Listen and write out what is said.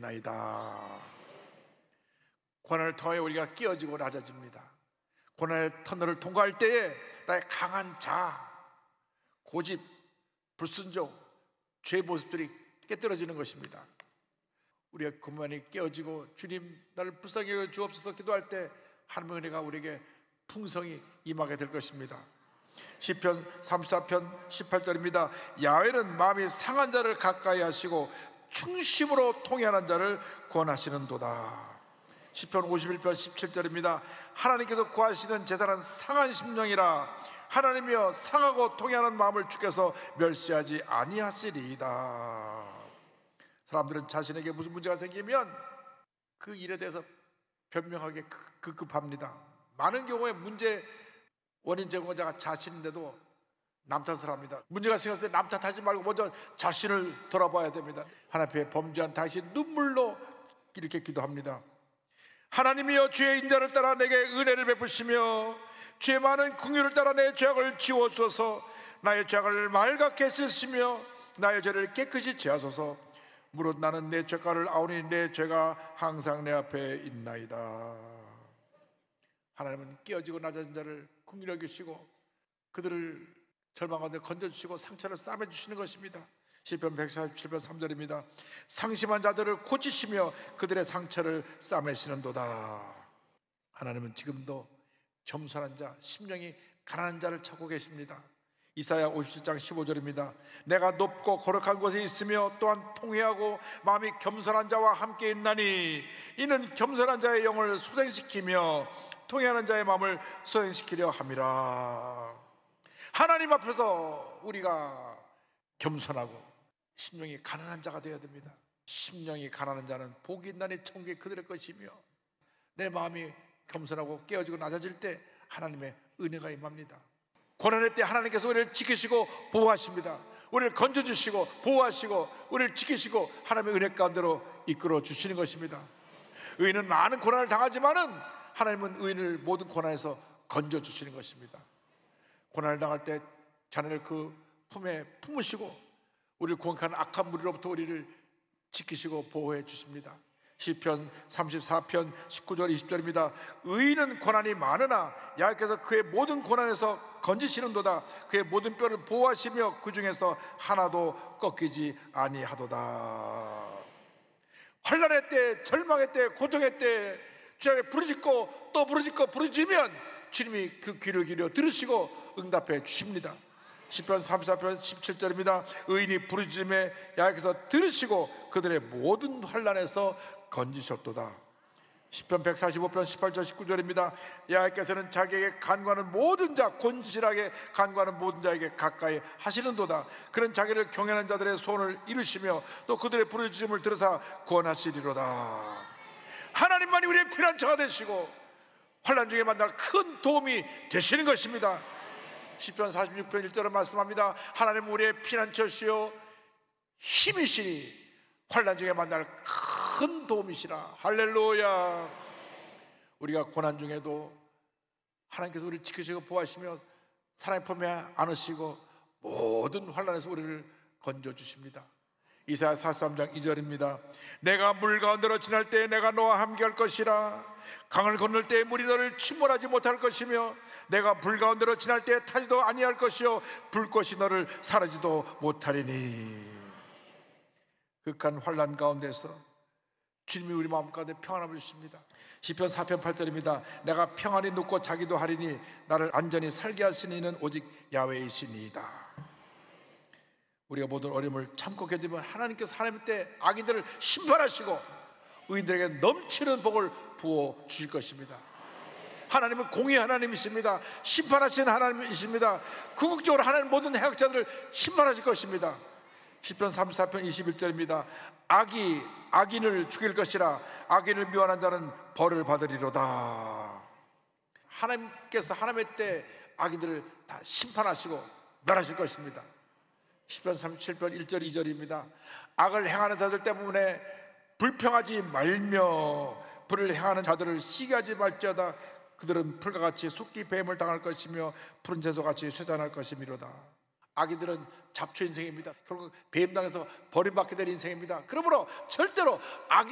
있나이다. 고난을 통해 우리가 깨어지고 낮아집니다. 고난의 터널을 통과할 때에 나의 강한 자아, 고집, 불순종, 죄의 모습들이 깨뜨려지는 것입니다. 우리가 그만이 깨어지고 주님 나를 불쌍히 여겨 주옵소서 기도할 때 하나님의 은혜가 우리에게 풍성히 임하게 될 것입니다. 시편 34편 18절입니다. 야훼는 마음이 상한 자를 가까이 하시고 충심으로 통회하는 자를 구원하시는도다. 시편 51편 17절입니다. 하나님께서 구하시는 제사는 상한 심령이라 하나님이여 상하고 통회하는 마음을 주께서 멸시하지 아니하시리이다. 사람들은 자신에게 무슨 문제가 생기면 그 일에 대해서 변명하게 급급합니다. 많은 경우에 문제 원인 제공자가 자신인데도 남 탓을 합니다. 문제가 생겼을 때 남 탓하지 말고 먼저 자신을 돌아봐야 됩니다. 하나님 앞에 범죄한 다시 눈물로 이렇게 기도합니다. 하나님이여 주의 인자를 따라 내게 은혜를 베푸시며 주의 많은 긍휼을 따라 내 죄악을 지워주소서. 나의 죄악을 말갛게 씻으시며 나의 죄를 깨끗이 제하소서. 무릇 나는 내 죄가를 아오니 내 죄가 항상 내 앞에 있나이다. 하나님은 깨어지고 낮아진 자를 긍휼히 여기시고 그들을 절망 가운데 건져주시고 상처를 싸매주시는 것입니다. 시편 147편 3절입니다. 상심한 자들을 고치시며 그들의 상처를 싸매시는도다. 하나님은 지금도 겸손한 자, 심령이 가난한 자를 찾고 계십니다. 이사야 57장 15절입니다. 내가 높고 거룩한 곳에 있으며 또한 통회하고 마음이 겸손한 자와 함께 있나니 이는 겸손한 자의 영을 소생시키며 통회하는 자의 마음을 소생시키려 함이라. 하나님 앞에서 우리가 겸손하고 심령이 가난한 자가 되어야 됩니다. 심령이 가난한 자는 복이 있나니 천국이 그들의 것이며 내 마음이 겸손하고 깨어지고 낮아질 때 하나님의 은혜가 임합니다. 고난의 때 하나님께서 우리를 지키시고 보호하십니다. 우리를 건져주시고 보호하시고 우리를 지키시고 하나님의 은혜 가운데로 이끌어 주시는 것입니다. 의인은 많은 고난을 당하지만은 하나님은 의인을 모든 고난에서 건져주시는 것입니다. 고난을 당할 때 자네를 그 품에 품으시고 우리를 공격하는 악한 무리로부터 우리를 지키시고 보호해 주십니다. 시편 34편 19절 20절입니다. 의인은 고난이 많으나 여호와께서 그의 모든 고난에서 건지시는도다. 그의 모든 뼈를 보호하시며 그 중에서 하나도 꺾이지 아니하도다. 환난의 때, 절망의 때, 고통의 때 주님께 부르짖고 또 부르짖고 부르짖으면 주님이 그 귀를 기울여 들으시고 응답해 주십니다. 시편 34편 17절입니다. 의인이 부르짖음에 여호와께서 들으시고 그들의 모든 환난에서 건지셨도다. 시편 145편 18절 19절입니다. 여호와께서는 자기에게 간구하는 모든 자, 곤실하게 간구하는 모든 자에게 가까이 하시는도다. 그는 자기를 경외하는 자들의 소원을 이루시며 또 그들의 부르짖음을 들으사 구원하시리로다. 하나님만이 우리의 피난처가 되시고 환난 중에 만날 큰 도움이 되시는 것입니다. 시편 46편 1절을 말씀합니다. 하나님은 우리의 피난처시요 힘이시니 환난 중에 만날 큰 도움이시라. 할렐루야. 우리가 고난 중에도 하나님께서 우리를 지키시고 보호하시며 사랑의 품에 안으시고 모든 환난에서 우리를 건져주십니다. 이사야 43장 2절입니다. 내가 물 가운데로 지날 때 내가 너와 함께할 것이라. 강을 건널 때 물이 너를 침몰하지 못할 것이며 내가 불 가운데로 지날 때 타지도 아니할 것이요 불꽃이 너를 사르지도 못하리니. 극한 환난 가운데서 주님이 우리 마음 가운데 평안함을 주십니다. 시편 4편 8절입니다. 내가 평안히 눕고 자기도 하리니 나를 안전히 살게 하시는 이는 오직 야훼이시니이다. 우리가 모든 어려움을 참고 견디면 하나님께서 하나님 때 악인들을 심판하시고 의인들에게 넘치는 복을 부어 주실 것입니다. 하나님은 공의 하나님이십니다. 심판하시는 하나님이십니다. 궁극적으로 하나님 모든 해악자들을 심판하실 것입니다. 시편 34편 21절입니다. 악이 악인을 죽일 것이라. 악인을 미워하는 자는 벌을 받으리로다. 하나님께서 하나님의 때 악인들을 다 심판하시고 멸하실 것입니다. 시편 37편 1절 2절입니다. 악을 행하는 자들 때문에 불평하지 말며 불을 행하는 자들을 시기하지 말지어다. 그들은 풀과 같이 속기 뱀을 당할 것이며 푸른 채소같이 쇠잔할 것이미로다. 악인들은 잡초 인생입니다. 결국 뱀당해서 버림받게 될 인생입니다. 그러므로 절대로